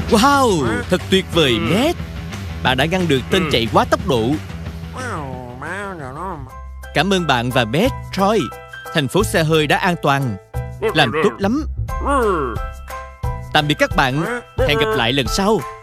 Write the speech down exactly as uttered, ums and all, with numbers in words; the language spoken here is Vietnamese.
Wow, thật tuyệt vời Ned. Bạn đã ngăn được tên chạy quá tốc độ. Cảm ơn bạn và Beth, Troy. Thành phố xe hơi đã an toàn. Làm tốt lắm. Tạm biệt các bạn. Hẹn gặp lại lần sau.